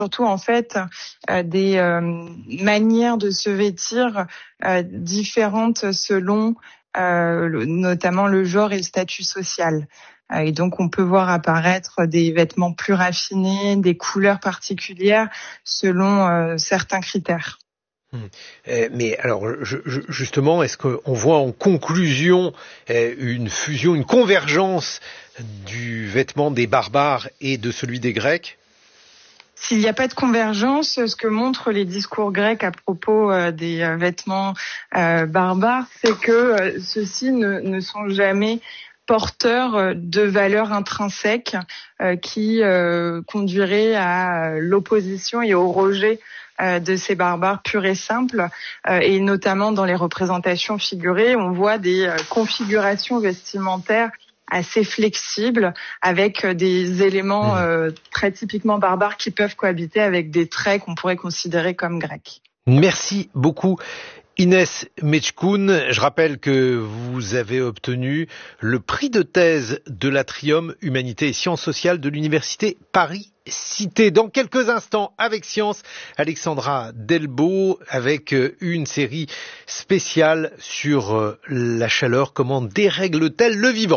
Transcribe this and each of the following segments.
surtout en fait des manières de se vêtir différentes selon notamment le genre et le statut social. Et donc on peut voir apparaître des vêtements plus raffinés, des couleurs particulières selon certains critères. Mais alors justement, est-ce qu'on voit en conclusion une fusion, une convergence du vêtement des barbares et de celui des Grecs ? S'il n'y a pas de convergence, ce que montrent les discours grecs à propos des vêtements barbares, c'est que ceux-ci ne sont jamais porteurs de valeurs intrinsèques qui conduiraient à l'opposition et au rejet de ces barbares purs et simples, et notamment dans les représentations figurées, on voit des configurations vestimentaires assez flexibles, avec des éléments très typiquement barbares qui peuvent cohabiter avec des traits qu'on pourrait considérer comme grecs. Merci beaucoup Inès Mechkoun. Je rappelle que vous avez obtenu le prix de thèse de l'Atrium Humanité et Sciences Sociales de l'Université Paris-Cité. Dans quelques instants, avec Science, Alexandra Delbo, avec une série spéciale sur la chaleur. Comment dérègle-t-elle le vivant ?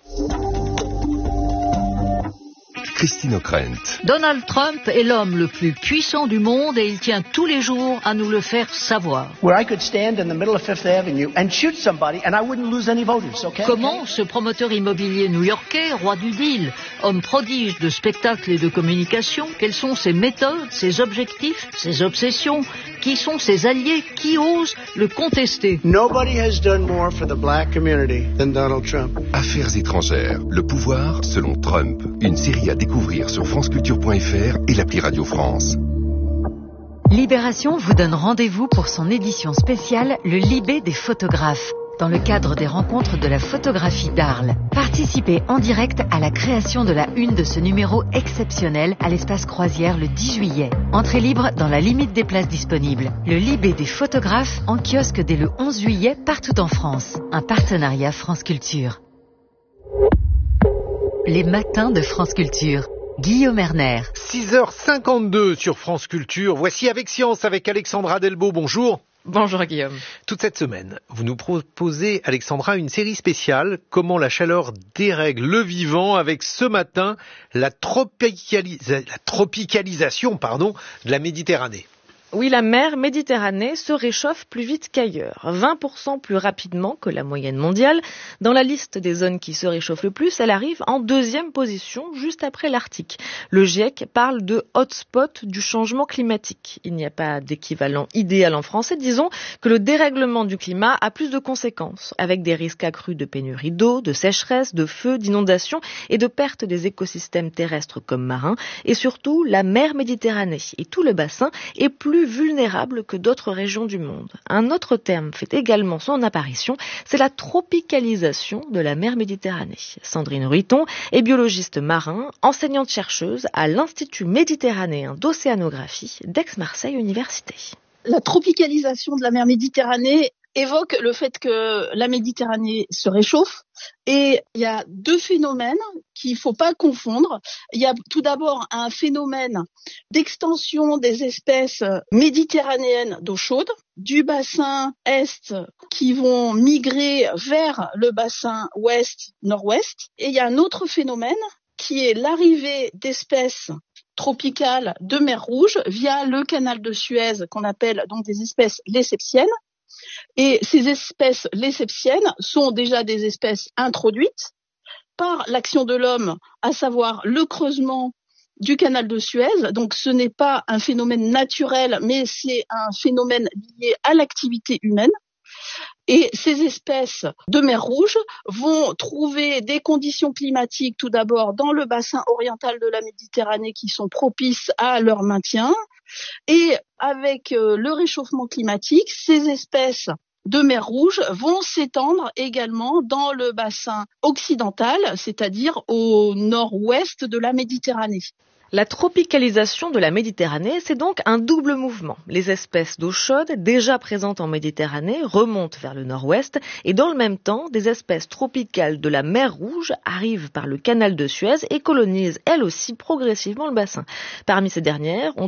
Christine O'Krent. Donald Trump est l'homme le plus puissant du monde et il tient tous les jours à nous le faire savoir. Comment ce promoteur immobilier new-yorkais, roi du deal, homme prodige de spectacles et de communication, quelles sont ses méthodes, ses objectifs, ses obsessions, qui sont ses alliés, qui ose le contester? Nobody has done more for the black community than Donald Trump. Affaires étrangères, le pouvoir selon Trump. Une série à découvrir sur franceculture.fr et l'appli Radio France. Libération vous donne rendez-vous pour son édition spéciale, le Libé des photographes, dans le cadre des rencontres de la photographie d'Arles. Participez en direct à la création de la une de ce numéro exceptionnel à l'espace Croisière le 10 juillet. Entrée libre dans la limite des places disponibles. Le Libé des photographes en kiosque dès le 11 juillet partout en France. Un partenariat France Culture. Les matins de France Culture. Guillaume Erner. 6h52 sur France Culture. Voici Avec Science avec Alexandra Delbo. Bonjour. Bonjour Guillaume. Toute cette semaine, vous nous proposez, Alexandra, une série spéciale, Comment la chaleur dérègle le vivant, avec ce matin la tropicalisation de la Méditerranée. Oui, la mer Méditerranée se réchauffe plus vite qu'ailleurs, 20% plus rapidement que la moyenne mondiale. Dans la liste des zones qui se réchauffent le plus, elle arrive en deuxième position, juste après l'Arctique. Le GIEC parle de hotspot du changement climatique. Il n'y a pas d'équivalent idéal en français. Disons que le dérèglement du climat a plus de conséquences, avec des risques accrus de pénurie d'eau, de sécheresse, de feux, d'inondations et de perte des écosystèmes terrestres comme marins. Et surtout, la mer Méditerranée et tout le bassin est plus vulnérable que d'autres régions du monde. Un autre terme fait également son apparition, c'est la tropicalisation de la mer Méditerranée. Sandrine Ruiton est biologiste marin, enseignante-chercheuse à l'Institut méditerranéen d'océanographie d'Aix-Marseille Université. La tropicalisation de la mer Méditerranée évoque le fait que la Méditerranée se réchauffe, et il y a deux phénomènes qu'il ne faut pas confondre. Il y a tout d'abord un phénomène d'extension des espèces méditerranéennes d'eau chaude du bassin est qui vont migrer vers le bassin ouest-nord-ouest, et il y a un autre phénomène qui est l'arrivée d'espèces tropicales de mer Rouge via le canal de Suez, qu'on appelle donc des espèces lessepsiennes. Et ces espèces lessepsiennes sont déjà des espèces introduites par l'action de l'homme, à savoir le creusement du canal de Suez. Donc ce n'est pas un phénomène naturel, mais c'est un phénomène lié à l'activité humaine. Et ces espèces de mer Rouge vont trouver des conditions climatiques, tout d'abord dans le bassin oriental de la Méditerranée, qui sont propices à leur maintien. Et avec le réchauffement climatique, ces espèces de mer Rouge vont s'étendre également dans le bassin occidental, c'est-à-dire au nord-ouest de la Méditerranée. La tropicalisation de la Méditerranée, c'est donc un double mouvement. Les espèces d'eau chaude déjà présentes en Méditerranée remontent vers le nord-ouest et dans le même temps, des espèces tropicales de la mer Rouge arrivent par le canal de Suez et colonisent elles aussi progressivement le bassin. Parmi ces dernières, on